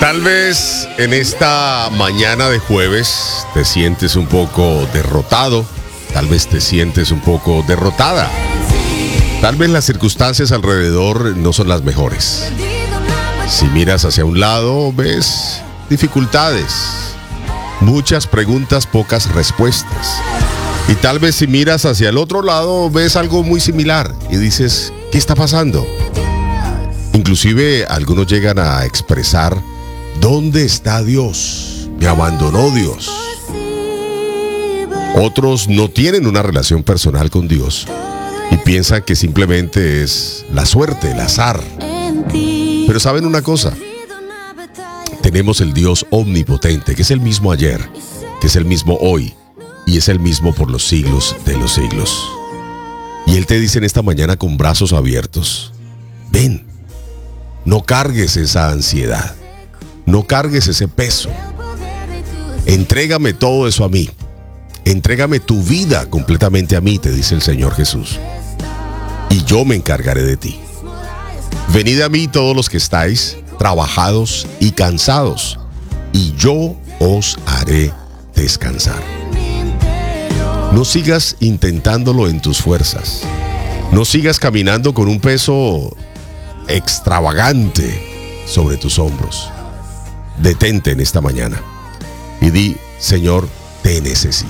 Tal vez en esta mañana de jueves te sientes un poco derrotado, tal vez te sientes un poco derrotada. Tal vez las circunstancias alrededor no son las mejores. Si miras hacia un lado, ves dificultades, muchas preguntas, pocas respuestas. Y tal vez si miras hacia el otro lado, ves algo muy similar y dices, ¿qué está pasando? Inclusive algunos llegan a expresar, ¿dónde está Dios? Me abandonó Dios. Otros no tienen una relación personal con Dios y piensan que simplemente es la suerte, el azar. Pero ¿saben una cosa? Tenemos el Dios omnipotente, que es el mismo ayer, que es el mismo hoy y es el mismo por los siglos de los siglos. Y Él te dice en esta mañana con brazos abiertos, ven, no cargues esa ansiedad, no cargues ese peso, entrégame todo eso a mí, entrégame tu vida completamente a mí, te dice el Señor Jesús, y yo me encargaré de ti. Venid a mí todos los que estáis trabajados y cansados, y yo os haré descansar. No sigas intentándolo en tus fuerzas. No sigas caminando con un peso extravagante sobre tus hombros. Detente en esta mañana y di, Señor, te necesito.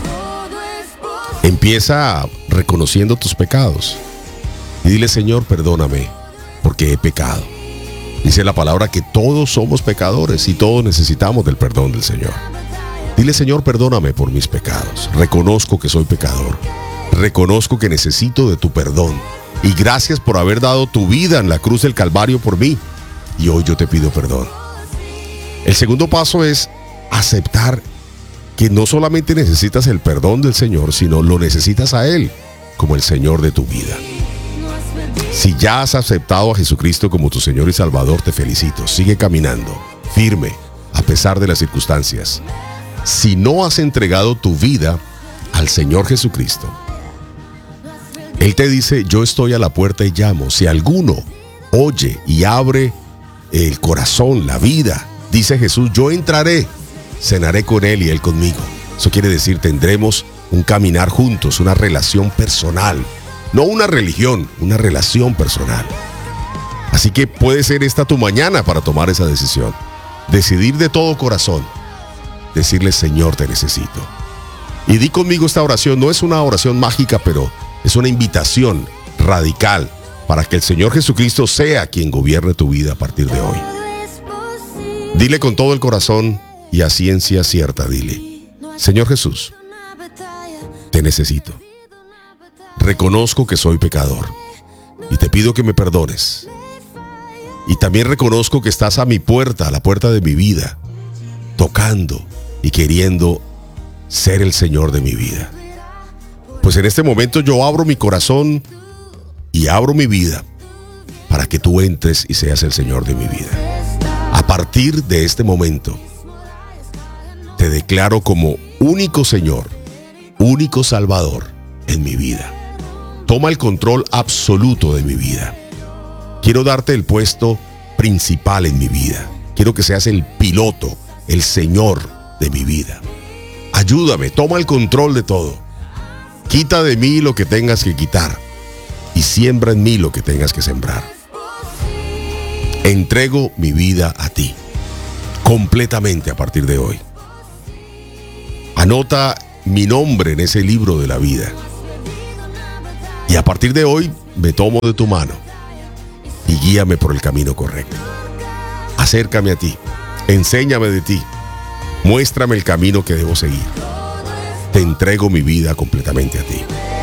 Empieza reconociendo tus pecados y dile, Señor, perdóname porque he pecado. Dice la palabra que todos somos pecadores y todos necesitamos del perdón del Señor. Dile, Señor, perdóname por mis pecados. Reconozco que soy pecador. Reconozco que necesito de tu perdón. Y gracias por haber dado tu vida en la cruz del Calvario por mí. Y hoy yo te pido perdón. El segundo paso es aceptar que no solamente necesitas el perdón del Señor, sino lo necesitas a Él como el Señor de tu vida. Si ya has aceptado a Jesucristo como tu Señor y Salvador, te felicito. Sigue caminando, firme, a pesar de las circunstancias. Si no has entregado tu vida al Señor Jesucristo, Él te dice, yo estoy a la puerta y llamo. Si alguno oye y abre el corazón, la vida, dice Jesús, yo entraré, cenaré con Él y Él conmigo. Eso quiere decir, tendremos un caminar juntos, una relación personal. No una religión, una relación personal. Así que puede ser esta tu mañana para tomar esa decisión. Decidir de todo corazón. Decirle, Señor, te necesito. Y di conmigo esta oración. No es una oración mágica, pero es una invitación radical para que el Señor Jesucristo sea quien gobierne tu vida a partir de hoy. Dile con todo el corazón y a ciencia cierta, dile, Señor Jesús, te necesito. Reconozco que soy pecador y te pido que me perdones. Y también reconozco que estás a mi puerta, a la puerta de mi vida, tocando y queriendo ser el Señor de mi vida. Pues en este momento yo abro mi corazón y abro mi vida para que tú entres y seas el Señor de mi vida. A partir de este momento, te declaro como único Señor, único Salvador en mi vida. Toma el control absoluto de mi vida. Quiero darte el puesto principal en mi vida. Quiero que seas el piloto, el Señor de mi vida. Ayúdame, toma el control de todo. Quita de mí lo que tengas que quitar y siembra en mí lo que tengas que sembrar. Entrego mi vida a ti, completamente a partir de hoy. Anota mi nombre en ese libro de la vida. Y a partir de hoy me tomo de tu mano y guíame por el camino correcto. Acércame a ti, enséñame de ti, muéstrame el camino que debo seguir. Te entrego mi vida completamente a ti.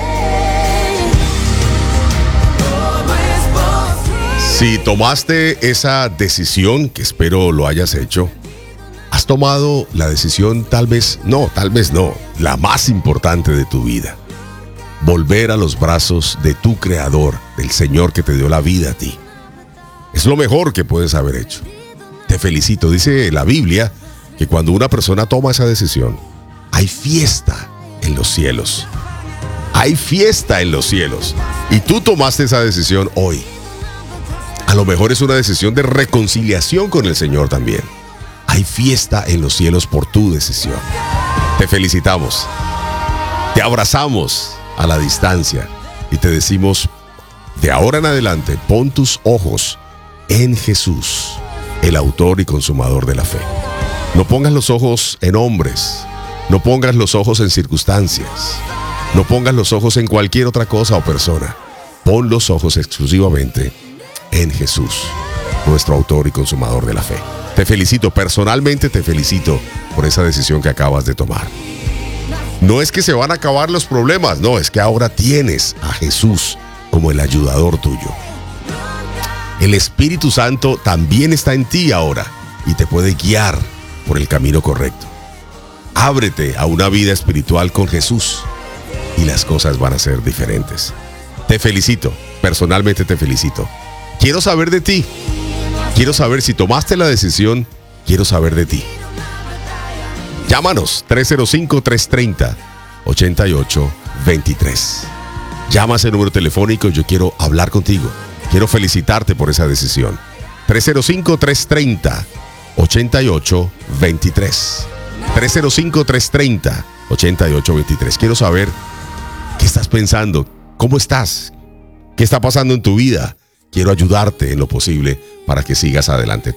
Si tomaste esa decisión, que espero lo hayas hecho, has tomado la decisión tal vez no, la más importante de tu vida. Volver a los brazos de tu Creador, del Señor que te dio la vida a ti. Es lo mejor que puedes haber hecho. Te felicito. Dice la Biblia que cuando una persona toma esa decisión, hay fiesta en los cielos. Hay fiesta en los cielos. Y tú tomaste esa decisión hoy. A lo mejor es una decisión de reconciliación con el Señor también. Hay fiesta en los cielos por tu decisión. Te felicitamos. Te abrazamos a la distancia y te decimos, de ahora en adelante, pon tus ojos en Jesús, el autor y consumador de la fe. No pongas los ojos en hombres, no pongas los ojos en circunstancias, no pongas los ojos en cualquier otra cosa o persona. Pon los ojos exclusivamente en Jesús, nuestro autor y consumador de la fe. Te felicito, personalmente te felicito por esa decisión que acabas de tomar. No es que se van a acabar los problemas, no, es que ahora tienes a Jesús como el ayudador tuyo. El Espíritu Santo también está en ti ahora y te puede guiar por el camino correcto. Ábrete a una vida espiritual con Jesús y las cosas van a ser diferentes. Te felicito, personalmente te felicito. Quiero saber de ti. Quiero saber si tomaste la decisión. Quiero saber de ti. Llámanos 305-330-8823. Llama a ese número telefónico. Yo quiero hablar contigo. Quiero felicitarte por esa decisión. 305-330-8823. 305-330-8823. Quiero saber qué estás pensando. ¿Cómo estás? ¿Qué está pasando en tu vida? Quiero ayudarte en lo posible para que sigas adelante.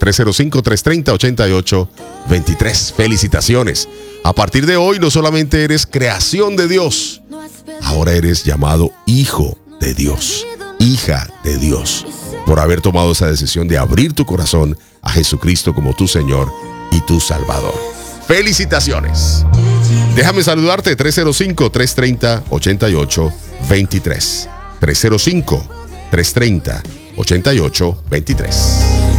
305-330-8823. Felicitaciones. A partir de hoy no solamente eres creación de Dios, ahora eres llamado hijo de Dios, hija de Dios, por haber tomado esa decisión de abrir tu corazón a Jesucristo como tu Señor y tu Salvador. Felicitaciones. Déjame saludarte. 305-330-8823. 305-330-8823.